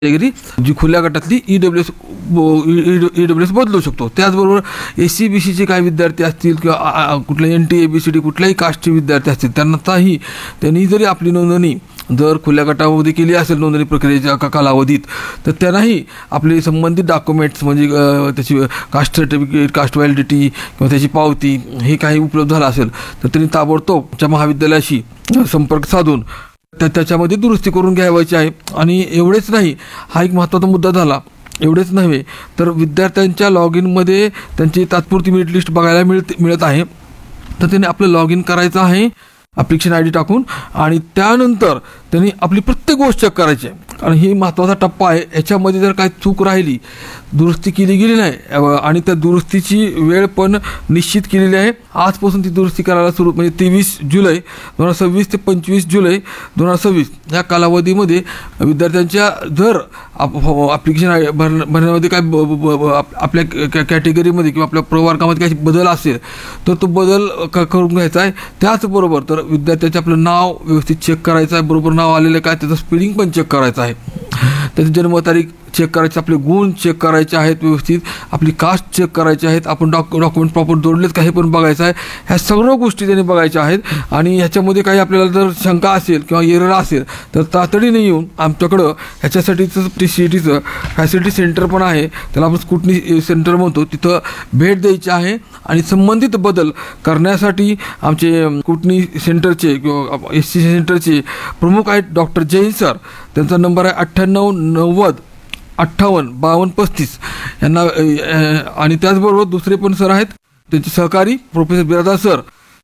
Category जी खुल्या गटातली EWS बदलू शकतो. त्याचबरोबर SC-BCचे काही विद्यार्थी असतील किंवा कुठल्या NT ABCD कुठल्याही कास्टचे विद्यार्थी असतील त्यांनी जरी आपली नोंदणी जर खुल्या गटामध्ये केली असेल नोंदणी प्रक्रियेच्या कालावधीत, तर त्यांनाही आपले संबंधित डॉक्युमेंट्स म्हणजे त्याची कास्ट सर्टिफिकेट, कास्ट व्हॅलिडिटी किंवा त्याची पावती हे काही उपलब्ध झालं असेल तर त्यांनी ताबडतोब त्या महाविद्यालयाशी संपर्क साधून त्याच्यामध्ये दुरुस्ती करून घ्यावायची आहे. आणि एवढेच नाही, हा एक महत्त्वाचा मुद्दा झाला. एवढेच नव्हे तर विद्यार्थ्यांच्या लॉग इनमध्ये त्यांची तात्पुरती मेरिट लिस्ट बघायला मिळत आहे. तर त्यांनी आपलं लॉग इन करायचं आहे ॲप्लिकेशन ID टाकून, आणि त्यानंतर त्यांनी आपली प्रत्येक गोष्ट चेक करायची आहे. आणि ही महत्त्वाचा टप्पा आहे. याच्यामध्ये जर काही चूक राहिली, दुरुस्ती केली गेली नाही आणि त्या दुरुस्तीची वेळ पण निश्चित केलेली आहे. आजपासून ती दुरुस्ती करायला सुरू, म्हणजे 23 जुलै 2026 ते 25 जुलै 2026 या कालावधीमध्ये विद्यार्थ्यांच्या जर ॲप्लिकेशन भरण्यामध्ये काय आपल्या कॅटेगरीमध्ये किंवा आपल्या प्रवर्गामध्ये काही बदल असेल तर तो बदल करून घ्यायचा आहे. त्याचबरोबर तर विद्यार्थ्याचे आपलं नाव व्यवस्थित चेक करायचं आहे, बरोबर नाव आलेलं काय त्याचं स्पेलिंग पण चेक करायचं आहे, त्याची जन्मतारीख चेक करायची, आपले गुण चेक करायचे आहेत व्यवस्थित, आपली कास्ट चेक करायची आहेत, आपण डॉक्युमेंट प्रॉपर जोडलेत का हे पण बघायचं आहे. ह्या सगळ्या गोष्टी त्यांनी बघायच्या आहेत. आणि ह्याच्यामध्ये काही आपल्याला जर शंका असेल किंवा एरर असेल तर तातडीने येऊन आमच्याकडं ह्याच्यासाठीचं CETचं फॅसिलिटी सेंटर पण आहे, त्याला आपण स्कुटनी सेंटर म्हणतो, तिथं भेट द्यायची आहे. आणि संबंधित बदल करण्यासाठी आमचे स्कुटनी सेंटरचे किंवा SC सेंटरचे प्रमुख आहेत डॉक्टर जैन सर. त्यांचा नंबर आहे 9890585235 यांना. आणि त्याचबरोबर दुसरे पण सर आहेत, त्यांचे सहकारी प्रोफेसर बिराजदार सर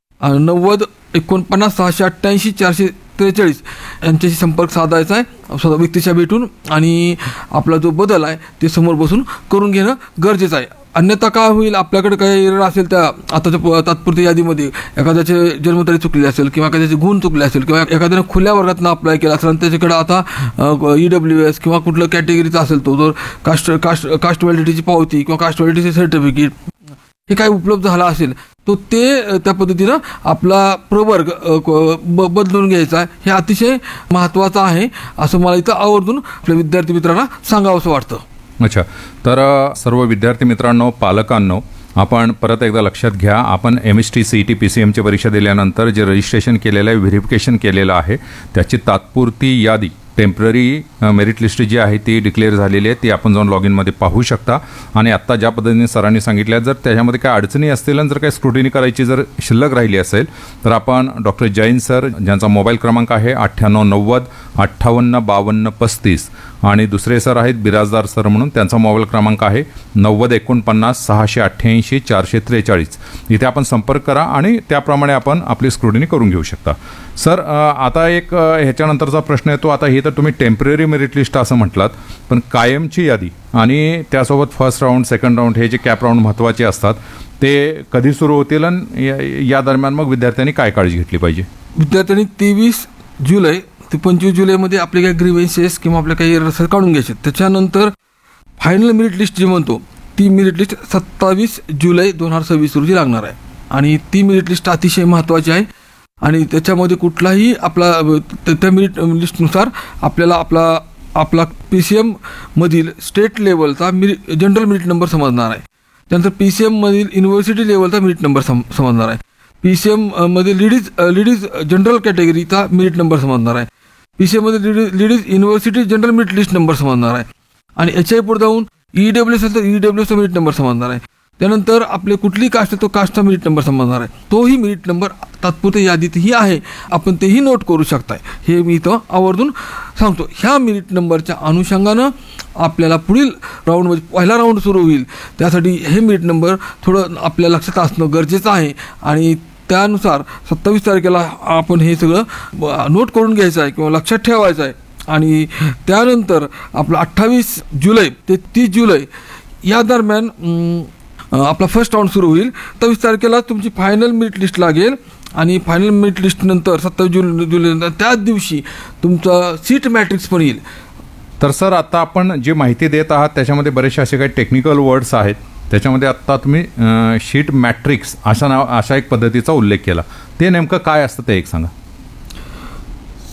9049688443 यांच्याशी संपर्क साधायचा आहे स्वतः व्यक्तीच्या भेटून. आणि आपला जो बदल आहे ते समोर बसून करून घेणं गरजेचं आहे. अन्यथा काय होईल, आपल्याकडे काही एरर असेल त्या आताच्या तात्पुरत्या यादीमध्ये एखाद्याचे जन्मतारीख चुकली असेल किंवा एखाद्याचे गुण चुकले असेल किंवा एखाद्याने खुल्या वर्गातनं अप्लाय केला असेल आणि त्याच्याकडे आता EWS किंवा कुठलं कॅटेगरीचा असेल तो जर कास्ट व्हॅलिडिटीची पावती किंवा कास्ट व्हॅलिडिटीचे सर्टिफिकेट हे काय उपलब्ध झाला असेल तो ते त्या पद्धतीनं आपला प्रवर्ग बदलून घ्यायचा आहे. हे अतिशय महत्त्वाचं आहे असं मला इथं आवर्जून आपल्या विद्यार्थी मित्रांना सांगावंसं वाटतं. अच्छा, तर सर्व विद्यार्थी मित्रांनो, पालकांनो, आपण परत एकदा लक्षात घ्या, आपण MST CET PCMची परीक्षा दिल्यानंतर जे रजिस्ट्रेशन केलेलं आहे, व्हेरिफिकेशन केलेलं आहे, त्याची तात्पुरती यादी टेम्पररी मेरिट लिस्ट जी आहे ती डिक्लेअर झालेली आहे, ती आपण जाऊन लॉग इनमध्ये पाहू शकता. आणि आत्ता ज्या पद्धतीने सरांनी सांगितल्या, जर त्याच्यामध्ये काही अडचणी असतील आणि जर काही स्क्रुटिनी करायची जर शिल्लक राहिली असेल तर आपण डॉक्टर जैन सर, ज्यांचा मोबाईल क्रमांक आहे 9890585235, आणि दुसरे सर आहेत बिराजदार सर म्हणून, त्यांचा मोबाईल क्रमांक आहे 9049688443. इथे आपण संपर्क करा आणि त्याप्रमाणे आपण आपली स्क्रुटिनी करून घेऊ शकता. सर, आता एक ह्याच्यानंतरचा प्रश्न येतो. आता ही तर तुम्ही टेम्पररी मेरिट लिस्ट असं म्हटलात, पण कायमची यादी आणि त्यासोबत फर्स्ट राऊंड, सेकंड राऊंड हे जे कॅप राऊंड महत्त्वाचे असतात ते कधी सुरू होतील आणि या दरम्यान मग विद्यार्थ्यांनी काय काळजी घेतली पाहिजे? विद्यार्थ्यांनी 23 जुलै ते 25 जुलैमध्ये आपले काही ग्रीव्हन्सेस किंवा आपले काही एरर्स काढून घ्यायचे. त्याच्यानंतर फायनल मेरिट लिस्ट जी म्हणतो ती मेरिट लिस्ट 27 जुलै 2026 रोजी लागणार आहे. आणि ती मेरिट लिस्ट अतिशय महत्त्वाची आहे आणि त्याच्यामध्ये कुठलाही आपला त्या मेरिट लिस्टनुसार आपल्याला आपला PCM मधील स्टेट लेवलचा जनरल मेरिट नंबर समजणार आहे. त्यानंतर PCM मधील युनिव्हर्सिटी लेवलचा मेरिट नंबर समजणार आहे. PCM मध्ये लेडीज जनरल कॅटेगरीचा मेरिट नंबर समजणार आहे. PCM मध्ये ladies university general merit list number समजणार आहे. आणि याच्याही पुढे जाऊन EWS असेल तर EWSचा मेरिट नंबर समजणार आहे. त्यानंतर आपले कुठली कास्ट आहे तो कास्टचा मेरिट नंबर समजणार आहे. तोही मेरिट नंबर तात्पुरत्या यादीतही आहे, आपण तेही नोट करू शकताय, हे मी इथं आवर्जून सांगतो. ह्या मेरिट नंबरच्या अनुषंगानं आपल्याला पुढील राऊंडमध्ये पहिला राऊंड सुरू होईल, त्यासाठी हे मेरिट नंबर थोडं आपल्या लक्षात असणं गरजेचं आहे. आणि त्यानुसार 27 तारखेला आपण हे सगळं नोट करून घ्यायचं आहे किंवा लक्षात ठेवायचं आहे. आणि त्यानंतर आपलं 28 जुलै ते 30 जुलै या दरम्यान आपला फर्स्ट राऊंड सुरू होईल. 27 तारखेला तुमची फायनल मेरिट लिस्ट लागेल आणि फायनल मेरिट लिस्ट नंतर 27 जुलै नंतर त्याच दिवशी तुमचा सीट मॅट्रिक्स पण येईल. तर सर, आता आपण जी माहिती देत आहात त्याच्यामध्ये बरेचसे असे काही टेक्निकल वर्ड्स आहेत, त्याच्यामध्ये आत्ता तुम्ही शीट मॅट्रिक्स अशा एक पद्धतीचा उल्लेख केला, ते नेमकं काय असतं ते एक सांगा.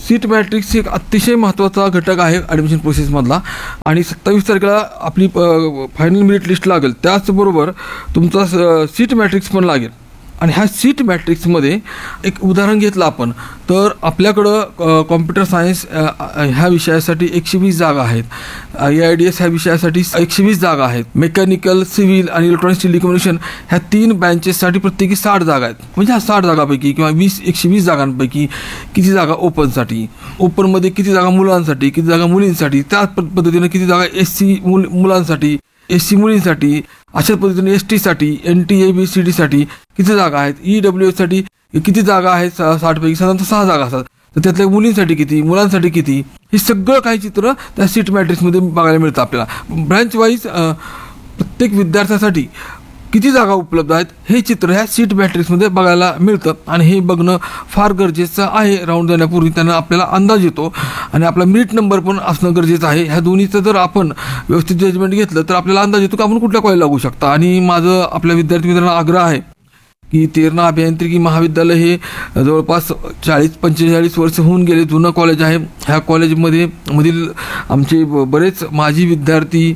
सीट मॅट्रिक्स एक अतिशय महत्त्वाचा घटक आहे ॲडमिशन प्रोसेसमधला. आणि 27 तारखेला आपली फायनल मेरिट लिस्ट लागेल, त्याचबरोबर तुमचा सीट मॅट्रिक्स पण लागेल. आणि ह्या सीट मॅट्रिक्समध्ये एक उदाहरण घेतलं आपण तर आपल्याकडं कॉम्प्युटर सायन्स ह्या विषयासाठी 120 जागा आहेत, AIDS ह्या विषयासाठी 120 जागा आहेत, मेकॅनिकल, सिव्हिल आणि इलेक्ट्रॉनिक्स टेलिकम्युनिकेशन ह्या 3 ब्रँचेससाठी प्रत्येकी 60 जागा आहेत. म्हणजे ह्या 60 जागापैकी किंवा 120 जागांपैकी किती जागा ओपनसाठी, ओपनमध्ये किती जागा मुलांसाठी, किती जागा मुलींसाठी, त्याच पद्धतीनं किती जागा SC मुलांसाठी, SC मुलींसाठी, अशाच पद्धतीने ST साठी, NT ABCD साठी किती जागा आहेत, EWS साठी किती जागा आहेत, 60 पैकी साधारणतः 6 जागा असतात. तर त्यातल्या मुलींसाठी किती, मुलांसाठी किती, हे सगळं काही चित्र त्या सीट मॅट्रिक्समध्ये बघायला मिळतं आपल्याला. ब्रँच वाईज प्रत्येक विद्यार्थ्यासाठी किती जागा उपलब्ध आहेत हे चित्र ह्या सीट मॅट्रिक्समध्ये बघायला मिळतं. आणि हे बघणं फार गरजेचं आहे. राऊंड देण्यापूर्वी त्यांना आपल्याला अंदाज येतो आणि आपला मेरिट नंबर पण असणं गरजेचं आहे. ह्या दोन्हीचं जर आपण व्यवस्थित जजमेंट घेतलं तर आपल्याला अंदाज येतो की आपण कुठल्या कॉलेज लागू शकता. आणि माझं आपल्या विद्यार्थी मित्रांना आग्रह आहे की तेरणा अभियांत्रिकी महाविद्यालय हे जवळपास 40-45 वर्ष होऊन गेले, जुनं कॉलेज आहे. ह्या कॉलेजमध्ये मधील आमचे बरेच माजी विद्यार्थी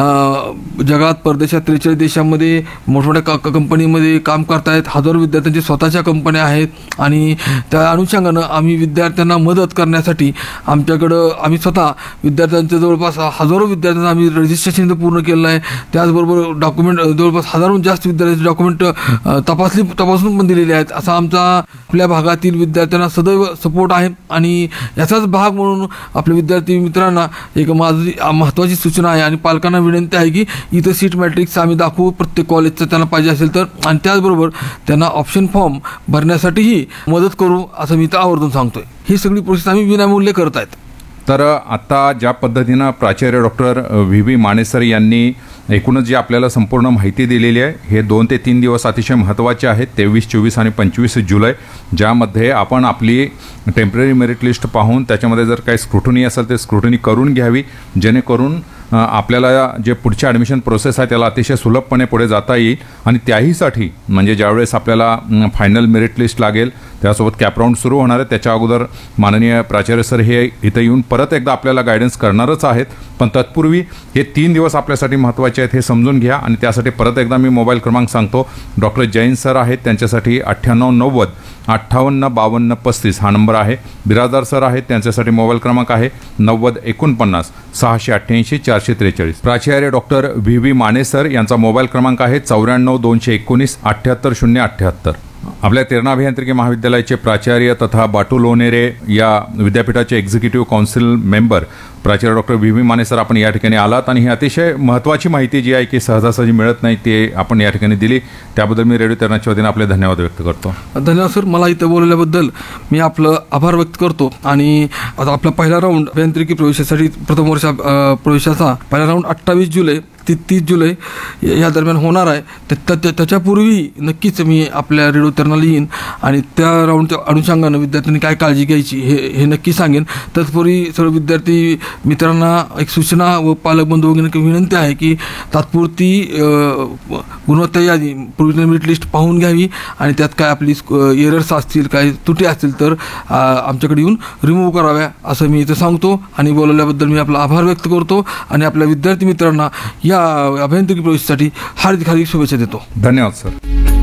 जगात परदेशात 43 देशांमध्ये मोठमोठ्या कंपनीमध्ये काम करत आहेत. हजारो विद्यार्थ्यांच्या स्वतःच्या कंपन्या आहेत. आणि त्या अनुषंगानं आम्ही विद्यार्थ्यांना मदत करण्यासाठी आम्ही स्वतः विद्यार्थ्यांचं जवळपास हजारो विद्यार्थ्यांचं आम्ही रजिस्ट्रेशन पूर्ण केलं आहे. त्याचबरोबर डॉक्युमेंट जवळपास हजारो जास्त विद्यार्थ्यांचे डॉक्युमेंट तपासून पण दिलेले आहेत. असा आमचा आपल्या भागातील विद्यार्थ्यांना सदैव सपोर्ट आहे. आणि याचाच भाग म्हणून आपल्या विद्यार्थी मित्रांना एक माझी महत्त्वाची सूचना आहे आणि पालकांना विनंती आहे की इथं सीट मॅट्रिक्स आम्ही दाखवू प्रत्येक कॉलेजचं त्यांना पाहिजे असेल तर. आणि त्याचबरोबर त्यांना ऑप्शन फॉर्म भरण्यासाठीही मदत करू असं मी तर आवर्जून सांगतोय. ही सगळी प्रोसेस आम्ही विनामूल्य करत आहेत. तर आता ज्या पद्धतीनं प्राचार्य डॉक्टर VB माने सर यांनी एकूणच जी आपल्याला संपूर्ण माहिती दिलेली आहे, हे 2 ते 3 दिवस अतिशय महत्त्वाचे आहेत, 23, 24 आणि 25 जुलै, ज्यामध्ये आपण आपली टेम्पररी मेरिट लिस्ट पाहून त्याच्यामध्ये जर काही स्क्रुटनी असेल ते स्क्रुटनी करून घ्यावी, जेणेकरून आपल्याला जे पुढच्या ॲडमिशन प्रोसेस आहे त्याला अतिशय सुलभपणे पुढे जाता येईल. आणि त्याहीसाठी म्हणजे ज्यावेळेस आपल्याला फायनल मेरिट लिस्ट लागेल त्यासोबत कॅप राऊंड सुरू होणार आहे, त्याच्या अगोदर माननीय प्राचार्य सर हे इथं येऊन परत एकदा आपल्याला गायडन्स करणारच आहेत. पण तत्पूर्वी हे 3 दिवस आपल्यासाठी महत्त्वाचे आहेत हे समजून घ्या. आणि त्यासाठी परत एकदा मी मोबाईल क्रमांक सांगतो. डॉक्टर जैन सर आहेत, त्यांच्यासाठी 9890 58 52 35 हा नंबर आहे. बिराजदार सर आहेत, त्यांच्यासाठी मोबाईल क्रमांक आहे 90 49 688 443. प्राचार्य डॉक्टर VB माने सर यांचा मोबाईल क्रमांक आहे 94 219 78 078. आपल्या तेरणा अभियांत्रिकी महाविद्यालयाचे प्राचार्य तथा बाटू लोणेरे या विद्यापीठाचे एक्झिक्युटिव्ह काउन्सिल मेंबर प्राचार्य डॉक्टर VB माने सर, आपण या ठिकाणी आलात आणि ही अतिशय महत्त्वाची माहिती जी आहे की सहजासहजी मिळत नाही ते आपण या ठिकाणी दिली, त्याबद्दल मी रेडिओ तेरणाच्या वतीने आपले धन्यवाद व्यक्त करतो. धन्यवाद सर, मला इथं बोलवल्याबद्दल मी आपलं आभार व्यक्त करतो. आणि आता आपला पहिला राऊंड अभियांत्रिकी प्रवेशासाठी प्रथम वर्ष प्रवेशाचा पहिला राऊंड 28 जुलै ते 30 जुलै या दरम्यान होणार आहे. त्याच्यापूर्वी नक्कीच मी आपल्या रेडिओ तेरणाला येईन आणि त्या राऊंडच्या अनुषंगानं विद्यार्थ्यांनी काय काळजी घ्यायची हे नक्की सांगेन. तत्पूर्वी सर्व विद्यार्थी मित्रांना एक सूचना व पालक बंधू वगैरे विनंती आहे की तात्पुरती गुणवत्ता यादी प्रोव्हिजनल मेरिट लिस्ट पाहून घ्यावी आणि त्यात काय आपली एरर्स असतील, काही त्रुटी असतील तर आमच्याकडे येऊन रिमूव्ह कराव्या असं मी इथं सांगतो. आणि बोलवल्याबद्दल मी आपला आभार व्यक्त करतो आणि आपल्या विद्यार्थी मित्रांना या अभियांत्रिकी प्रवेशासाठी हार्दिक शुभेच्छा देतो. धन्यवाद सर.